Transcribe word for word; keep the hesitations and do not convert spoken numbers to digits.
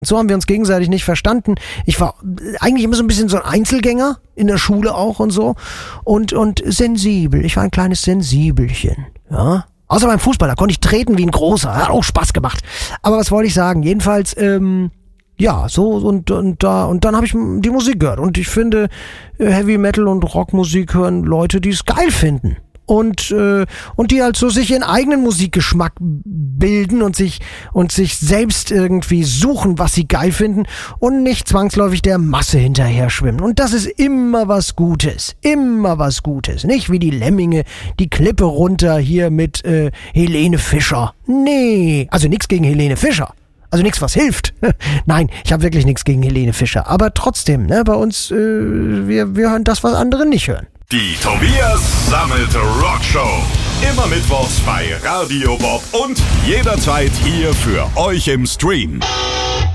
So haben wir uns gegenseitig nicht verstanden. Ich war eigentlich immer so ein bisschen so ein Einzelgänger, in der Schule auch und so. Und, und sensibel. Ich war ein kleines Sensibelchen. Ja. Außer beim Fußball, da konnte ich treten wie ein Großer. Hat auch Spaß gemacht. Aber was wollte ich sagen? Jedenfalls, ähm, ja, so und, und da, und dann habe ich die Musik gehört. Und ich finde, Heavy Metal und Rockmusik hören Leute, die es geil finden. Und, äh, und die halt so sich ihren eigenen Musikgeschmack bilden und sich, und sich selbst irgendwie suchen, was sie geil finden und nicht zwangsläufig der Masse hinterher schwimmen. Und das ist immer was Gutes. Immer was Gutes. Nicht wie die Lemminge die Klippe runter hier mit äh, Helene Fischer. Nee, also nichts gegen Helene Fischer. Also nichts, was hilft. Nein, ich habe wirklich nichts gegen Helene Fischer. Aber trotzdem, ne, bei uns, äh, wir, wir hören das, was andere nicht hören. Die Tobias Sammelte Rockshow. Immer mittwochs bei Radio Bob und jederzeit hier für euch im Stream.